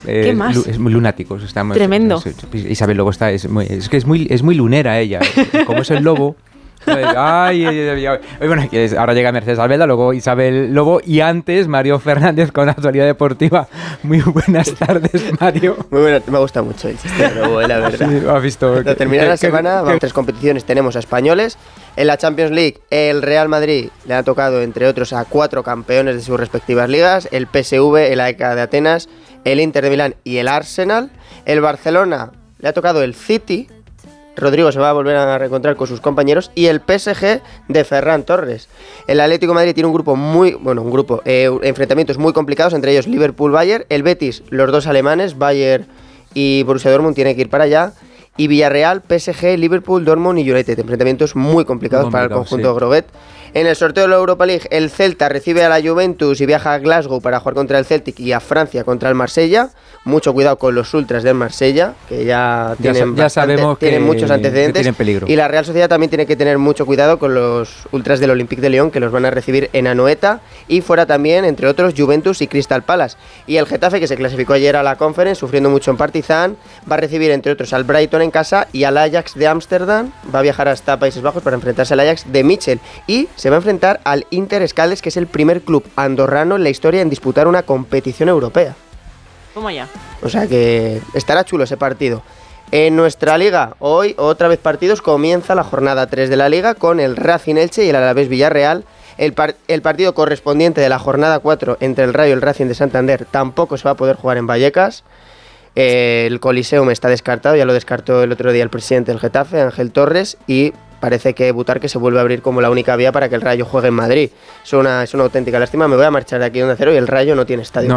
¿Qué más? Es muy lunáticos. Tremendo. Isabel Lobo es muy lunera ella. Como es el lobo. Bueno, ahora llega Mercedes Albelda, luego Isabel Lobo y antes Mario Fernández con la actualidad deportiva. Muy buenas tardes, Mario. Muy buenas, me gusta mucho el chiste de Lobo, la verdad. Sí, has visto. Hasta terminar la semana, 3 competiciones tenemos a españoles. En la Champions League, el Real Madrid le ha tocado, entre otros, a 4 campeones de sus respectivas ligas: el PSV, el AEK de Atenas, el Inter de Milán y el Arsenal. El Barcelona le ha tocado el City. Rodrigo se va a volver a reencontrar con sus compañeros, y el PSG de Ferran Torres. El Atlético de Madrid tiene enfrentamientos muy complicados, entre ellos Liverpool-Bayern, el Betis, los 2 alemanes, Bayern y Borussia Dortmund, tiene que ir para allá, y Villarreal, PSG, Liverpool, Dortmund y United, enfrentamientos muy complicados para el conjunto Groguet. En el sorteo de la Europa League, el Celta recibe a la Juventus y viaja a Glasgow para jugar contra el Celtic, y a Francia contra el Marsella. Mucho cuidado con los ultras del Marsella, que ya tienen muchos antecedentes. Tienen peligro. Y la Real Sociedad también tiene que tener mucho cuidado con los ultras del Olympique de Lyon, que los van a recibir en Anoeta. Y fuera también, entre otros, Juventus y Crystal Palace. Y el Getafe, que se clasificó ayer a la Conference, sufriendo mucho en Partizan, va a recibir, entre otros, al Brighton en casa, y al Ajax de Ámsterdam. Va a viajar hasta Países Bajos para enfrentarse al Ajax de Mitchell. Y se va a enfrentar al Inter Scaldes, que es el primer club andorrano en la historia en disputar una competición europea. Toma ya. O sea que estará chulo ese partido. En nuestra liga, hoy otra vez partidos. Comienza la jornada 3 de la liga con el Racing Elche y el Alavés Villarreal. El partido correspondiente de la jornada 4 entre el Rayo y el Racing de Santander tampoco se va a poder jugar en Vallecas. El Coliseum está descartado, ya lo descartó el otro día el presidente del Getafe, Ángel Torres, y parece que Butarque se vuelve a abrir como la única vía para que el Rayo juegue en Madrid. Es una auténtica lástima. Me voy a marchar de aquí de Onda Cero y el Rayo no tiene estadio.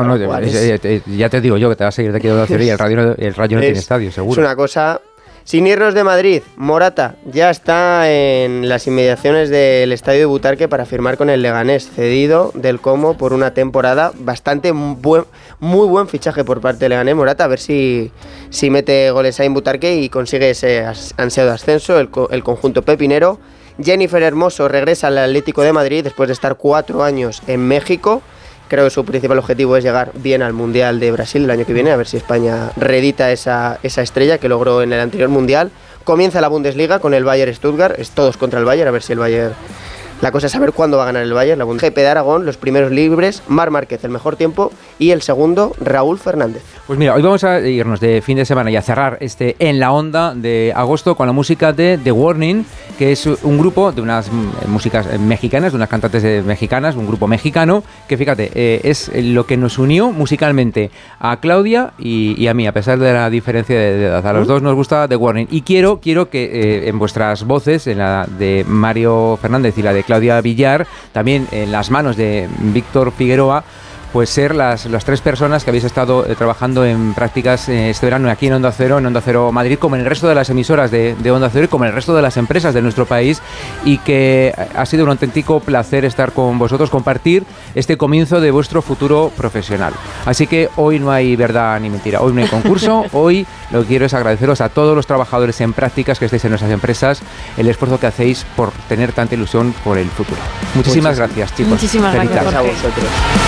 Ya te digo yo que te vas a seguir de aquí de Onda Cero y el Rayo no tiene estadio, seguro. Es una cosa. Sin irnos de Madrid, Morata ya está en las inmediaciones del estadio de Butarque para firmar con el Leganés, cedido del Como por una temporada. Muy buen fichaje por parte de Leganés. Morata, a ver si mete goles ahí en Butarque y consigue ese ansiado ascenso, el conjunto pepinero. Jennifer Hermoso regresa al Atlético de Madrid después de estar 4 años en México. Creo que su principal objetivo es llegar bien al Mundial de Brasil el año que viene, a ver si España reedita esa estrella que logró en el anterior Mundial. Comienza la Bundesliga con el Bayern Stuttgart, es todos contra el Bayern, a ver si el Bayern... La cosa es saber cuándo va a ganar el Bayern. La GP de Aragón, los primeros libres, Marc Márquez el mejor tiempo y el segundo Raúl Fernández. Pues mira, hoy vamos a irnos de fin de semana y a cerrar En la Onda de agosto con la música de The Warning, que es un grupo de unas músicas mexicanas, de unas cantantes mexicanas, un grupo mexicano, que fíjate, es lo que nos unió musicalmente a Claudia y a mí, a pesar de la diferencia de edad. A los dos nos gusta The Warning y quiero que en vuestras voces, en la de Mario Fernández y la de Claudia Villar, también en las manos de Víctor Figueroa, pues ser las 3 personas que habéis estado trabajando en prácticas este verano aquí en Onda Cero Madrid, como en el resto de las emisoras de Onda Cero y como en el resto de las empresas de nuestro país, y que ha sido un auténtico placer estar con vosotros, compartir este comienzo de vuestro futuro profesional. Así que hoy no hay verdad ni mentira, hoy no hay concurso, hoy lo que quiero es agradeceros a todos los trabajadores en prácticas que estáis en nuestras empresas, el esfuerzo que hacéis por tener tanta ilusión por el futuro. Muchísimas gracias, chicos. Muchísimas gracias a vosotros.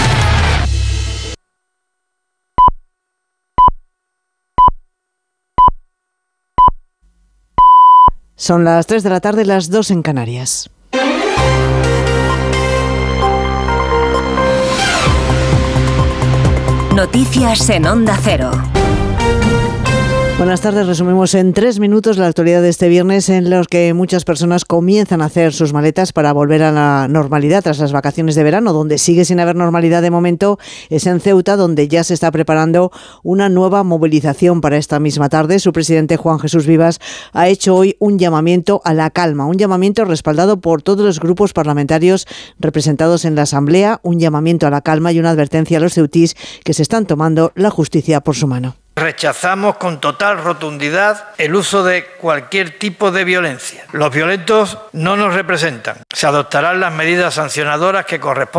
Son las 3 de la tarde, las 2 en Canarias. Noticias en Onda Cero. Buenas tardes, resumimos en 3 minutos la actualidad de este viernes, en los que muchas personas comienzan a hacer sus maletas para volver a la normalidad tras las vacaciones de verano. Donde sigue sin haber normalidad de momento es en Ceuta, donde ya se está preparando una nueva movilización para esta misma tarde. Su presidente, Juan Jesús Vivas, ha hecho hoy un llamamiento a la calma, un llamamiento respaldado por todos los grupos parlamentarios representados en la Asamblea, un llamamiento a la calma y una advertencia a los ceutís que se están tomando la justicia por su mano. Rechazamos con total rotundidad el uso de cualquier tipo de violencia. Los violentos no nos representan. Se adoptarán las medidas sancionadoras que correspondan